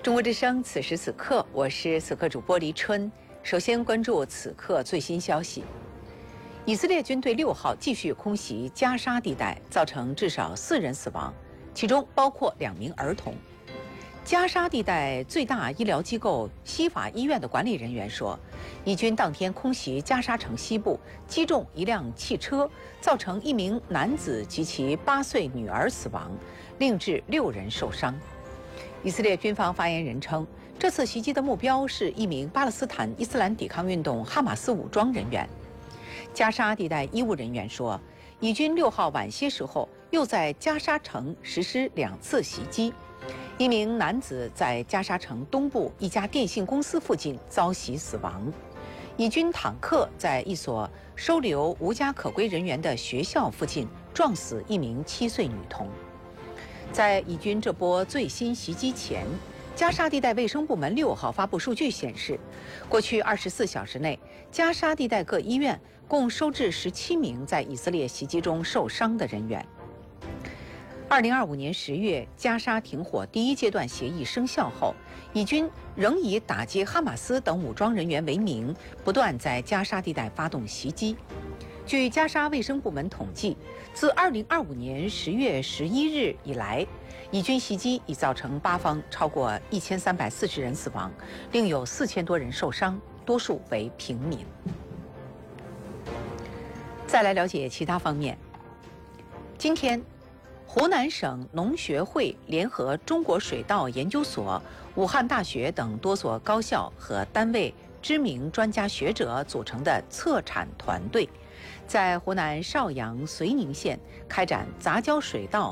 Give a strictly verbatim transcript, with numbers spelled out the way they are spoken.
中国之声，此时此刻，我是此刻主播黎春。首先关注此刻最新消息：以色列军队六号继续空袭加沙地带，造成至少四人死亡，其中包括两名儿童。加沙地带最大医疗机构西法医院的管理人员说，以军当天空袭加沙城西部，击中一辆汽车，造成一名男子及其八岁女儿死亡，另致六人受伤。以色列军方发言人称，这次袭击的目标是一名巴勒斯坦伊斯兰抵抗运动哈马斯武装人员。加沙地带医务人员说，以军六号晚些时候又在加沙城实施两次袭击，一名男子在加沙城东部一家电信公司附近遭袭死亡。以军坦克在一所收留无家可归人员的学校附近撞死一名七岁女童。在以军这波最新袭击前，加沙地带卫生部门六号发布数据显示，过去二十四小时内，加沙地带各医院共收治十七名在以色列袭击中受伤的人员。二零二五年十月，加沙停火第一阶段协议生效后，以军仍以打击哈马斯等武装人员为名，不断在加沙地带发动袭击。据加沙卫生部门统计，自二零二五年十月十一日以来，以军袭击已造成巴方超过一千三百四十人死亡，另有四千多人受伤，多数为平民。再来了解其他方面。今天，湖南省农学会联合中国水稻研究所、武汉大学等多所高校和单位知名专家学者组成的策产团队，在湖南邵阳绥宁县开展杂交水稻